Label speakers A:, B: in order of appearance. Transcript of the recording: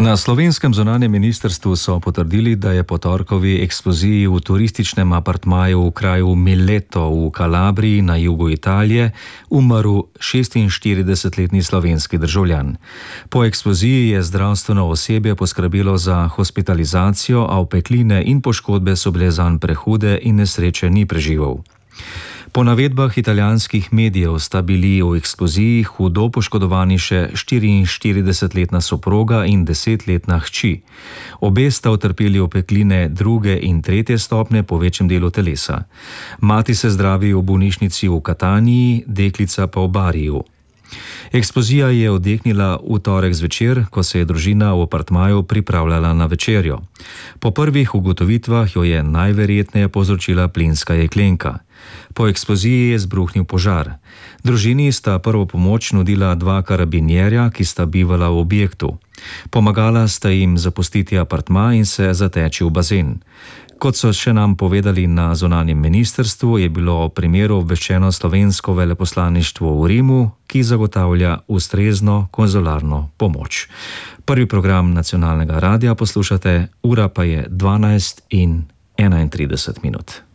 A: Na slovenskem zunanjem ministrstvu so potrdili, da je po torkovi eksploziji v turističnem apartmaju v kraju Mileto v Kalabriji na jugu Italije umrl 46-letni slovenski državljan. Po eksploziji je zdravstveno osebje poskrbelo za hospitalizacijo, a opekline in poškodbe so bile zanj prehude in nesreče ni preživel. Po navedbah italijanskih medijev sta bili v eksploziji hudo poškodovani še 44-letna soproga in 10-letna hči. Obe sta utrpeli opekline 2. in 3. stopnje po večjem delu telesa. Mati se zdravi v bolnišnici v Kataniji, deklica pa v Bariju. Eksplozija je odjeknila v torek zvečer, ko se je družina v apartmaju pripravljala na večerjo. Po prvih ugotovitvah jo je najverjetneje povzročila plinska jeklenka. Po eksploziji je izbruhnil požar. Družini sta prvo pomoč nudila 2 karabinjerja, ki sta bivala v objektu. Pomagala sta jim zapustiti apartma in se zateči v bazen. Kot so še nam povedali na zunanjem ministrstvu, je bilo o primeru obveščeno slovensko veleposlaništvo v Rimu, ki zagotavlja ustrezno konzularno pomoč. Prvi program nacionalnega radia poslušate, ura pa je 12:31.